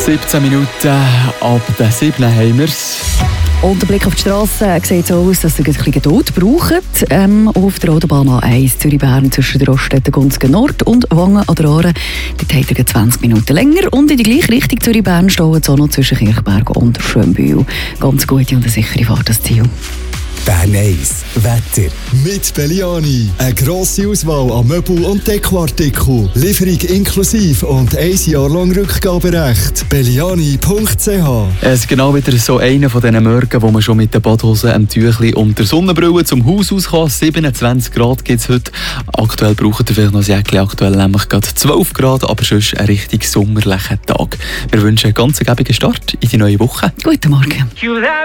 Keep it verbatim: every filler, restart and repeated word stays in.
siebzehn Minuten ab der sieben haben wir es. Und der Blick auf die Straße sieht so aus, dass ihr ein bisschen Geduld braucht. Ähm, auf der Autobahn A eins Zürich-Bern zwischen der Roststätte Gunzgen Nord und Wangen an der Aare. Dort habt ihr zwanzig Minuten länger. Und in die gleiche Richtung Zürich-Bern stehen es auch noch zwischen Kirchberg und Schönbühl. Ganz gute und eine sichere Fahrt das Ziel. Bern eins Wetter. Mit Belliani. Eine grosse Auswahl an Möbel- und Dekoartikeln. Lieferung inklusive und ein Jahr lang Rückgaberecht. Belliani punkt c h. Es ist genau wieder so einer von diesen Morgen, wo man schon mit den Badhosen, dem Tüchli und der Sonnenbrille zum Haus rauskommt. siebenundzwanzig Grad gibt es heute. Aktuell braucht ihr vielleicht noch ein Jäckchen, aktuell nämlich gerade zwölf Grad, aber sonst ein richtig sommerlicher Tag. Wir wünschen einen ganz gäbigen Start in die neue Woche. Guten Morgen.